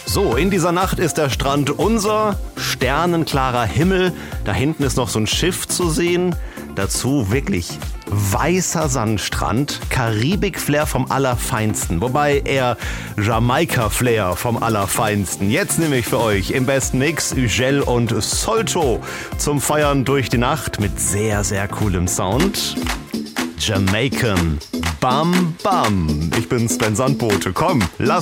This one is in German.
So, in dieser Nacht ist der Strand unser, sternenklarer Himmel. Da hinten ist noch so ein Schiff zu sehen. Dazu wirklich weißer Sandstrand, Karibik-Flair vom Allerfeinsten. Wobei eher Jamaika-Flair vom Allerfeinsten. Jetzt nehme ich für euch im besten Mix Ugel und Solto zum Feiern durch die Nacht mit sehr, sehr coolem Sound. Jamaican. Bam, bam. Ich bin Sven Sandbote. Komm, lass